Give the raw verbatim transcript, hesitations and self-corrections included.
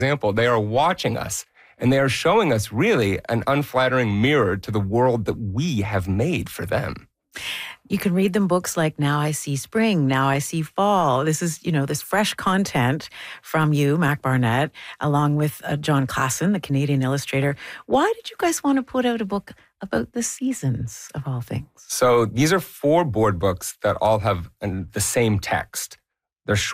example, they are watching us, and they are showing us really an unflattering mirror to the world that we have made for them. You can read them books like Now I See Spring, Now I See Fall. This is, you know, this fresh content from you, Mac Barnett, along with uh, John Klassen, the Canadian illustrator. Why did you guys want to put out a book about the seasons of all things? So these are four board books that all have an, the same text. They're short.